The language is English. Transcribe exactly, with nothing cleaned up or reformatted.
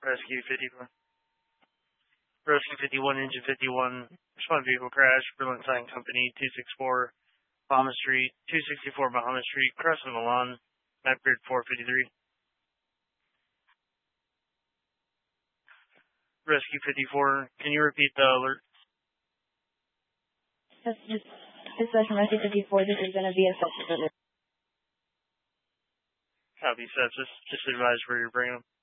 Rescue fifty-one. Rescue fifty-one, Engine fifty-one. Respond vehicle crash. Berlin Sign Company, two sixty-four Bahama Street, two sixty-four Bahama Street, crossing Milan, map grid four fifty-three. Rescue fifty-four, can you repeat the alert? Yes, just dispatch from Rescue fifty-four, this is going to be a sepsis alert. Copy, sepsis. Just advise where you're bringing them.